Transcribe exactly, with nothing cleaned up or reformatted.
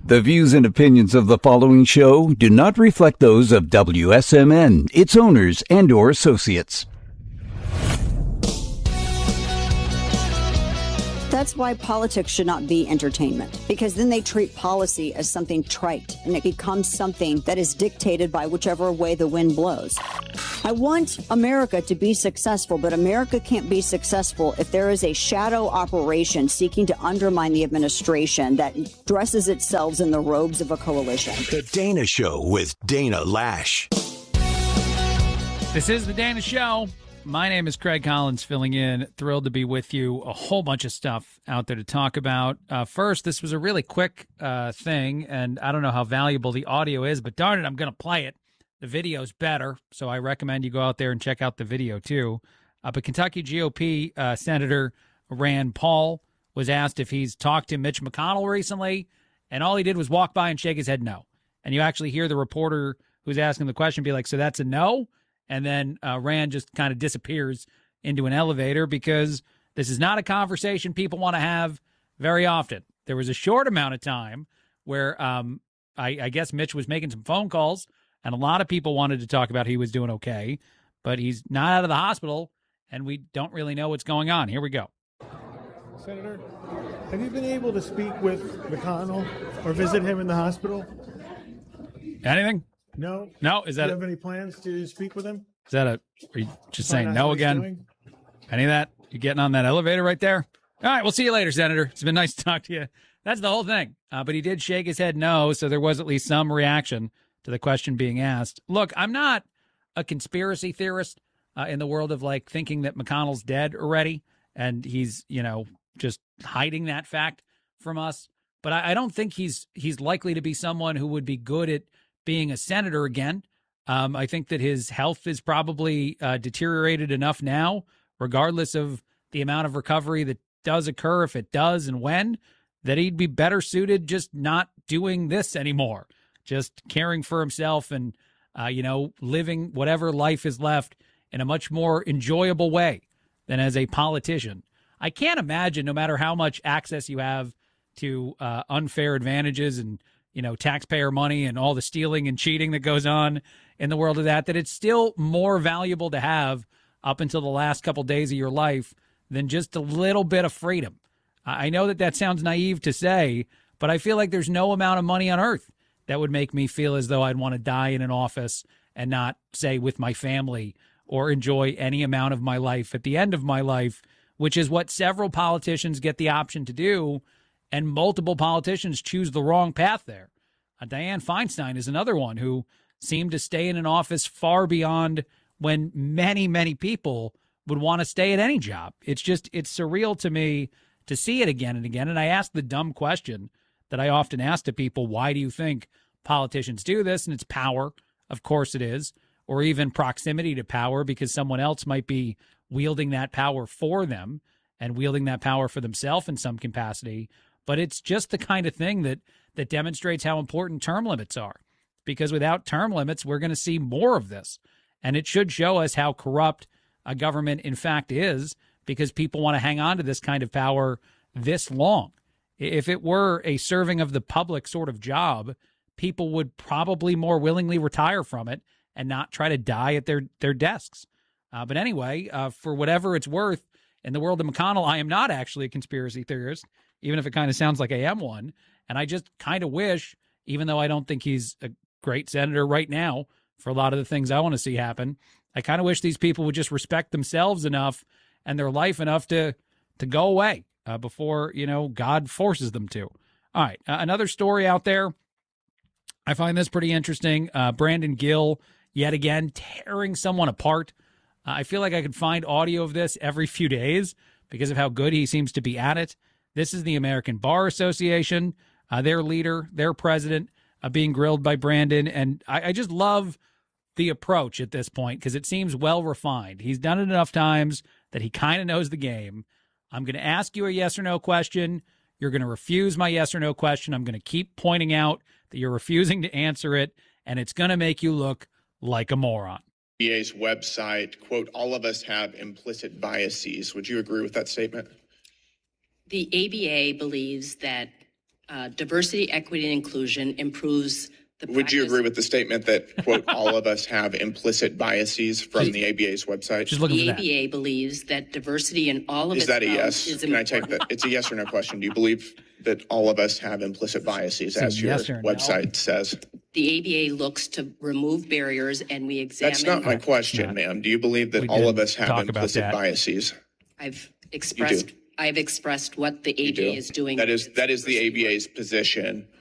The views and opinions of the following show do not reflect those of W S M N, its owners, and or associates. That's why politics should not be entertainment, because then they treat policy as something trite, and it becomes something that is dictated by whichever way the wind blows. I want America to be successful, but America can't be successful if there is a shadow operation seeking to undermine the administration that dresses itself in the robes of a coalition. The Dana Show with Dana Lash. This is The Dana Show. My name is Craig Collins, filling in. Thrilled to be with you. A whole bunch of stuff out there to talk about. Uh, first, this was a really quick uh, thing, and I don't know how valuable the audio is, but darn it, I'm going to play it. The video's better, so I recommend you go out there and check out the video, too. Uh, but Kentucky G O P uh, Senator Rand Paul was asked if he's talked to Mitch McConnell recently, and all he did was walk by and shake his head no. And you actually hear the reporter who's asking the question be like, so that's a no? And then uh, Rand just kind of disappears into an elevator because this is not a conversation people want to have very often. There was a short amount of time where um, I, I guess Mitch was making some phone calls, and a lot of people wanted to talk about he was doing okay, but he's not out of the hospital, and we don't really know what's going on. Here we go. Senator, have you been able to speak with McConnell or visit him in the hospital? Anything? No? No? Is that Do you have any plans to speak with him? Is that a, are you just saying no again? Any of that? You getting on that elevator right there? All right, we'll see you later, Senator. It's been nice to talk to you. That's the whole thing. Uh, but he did shake his head no, so there was at least some reaction to the question being asked. Look, I'm not a conspiracy theorist uh, in the world of like thinking that McConnell's dead already and he's, you know, just hiding that fact from us. But I, I don't think he's he's likely to be someone who would be good at being a senator again. Um, I think that his health is probably uh, deteriorated enough now, regardless of the amount of recovery that does occur, if it does and when, that he'd be better suited just not doing this anymore, just caring for himself and, uh, you know, living whatever life is left in a much more enjoyable way than as a politician. I can't imagine, no matter how much access you have to uh, unfair advantages and, you know, taxpayer money and all the stealing and cheating that goes on in the world of that, that it's still more valuable to have up until the last couple days of your life than just a little bit of freedom. I know that that sounds naive to say, but I feel like there's no amount of money on earth that would make me feel as though I'd want to die in an office and not, say, with my family or enjoy any amount of my life at the end of my life, which is what several politicians get the option to do. And multiple politicians choose the wrong path there. Uh, Dianne Feinstein is another one who seemed to stay in an office far beyond when many, many people would want to stay at any job. It's just, it's surreal to me to see it again and again. And I ask the dumb question that I often ask to people, why do you think politicians do this? And it's power. Of course it is. Or even proximity to power, because someone else might be wielding that power for them and wielding that power for themselves in some capacity. But it's just the kind of thing that that demonstrates how important term limits are, because without term limits, we're going to see more of this. And it should show us how corrupt a government, in fact, is, because people want to hang on to this kind of power this long. If it were a serving of the public sort of job, people would probably more willingly retire from it and not try to die at their, their desks. Uh, but anyway, uh, for whatever it's worth, in the world of McConnell, I am not actually a conspiracy theorist, even if it kind of sounds like I am one. And I just kind of wish, even though I don't think he's a great senator right now for a lot of the things I want to see happen, I kind of wish these people would just respect themselves enough and their life enough to to go away uh, before, you know, God forces them to. All right, uh, another story out there. I find this pretty interesting. Uh, Brandon Gill, yet again, tearing someone apart. Uh, I feel like I could find audio of this every few days because of how good he seems to be at it. This is the American Bar Association, uh, their leader, their president, uh, being grilled by Brandon. And I, I just love the approach at this point because it seems well refined. He's done it enough times that he kind of knows the game. I'm going to ask you a yes or no question. You're going to refuse my yes or no question. I'm going to keep pointing out that you're refusing to answer it, and it's going to make you look like a moron. B A's website, quote, all of us have implicit biases. Would you agree with that statement? The A B A believes that uh, diversity, equity, and inclusion improves the Would you practice- agree with the statement that, quote, all of us have implicit biases from the A B A's website? Just looking The for A that. B A believes that diversity in all of Is its that a realms yes? is Can I important. take that? It's a yes or no question. Do you believe that all of us have implicit biases, It's a as your yes or no. website says? The A B A looks to remove barriers, and we examine. That's not my question, not. ma'am. Do you believe that We all of didn't us have talk about implicit that. biases? I've expressed. I've expressed what the A B A do. is doing. That is that is the A B A's position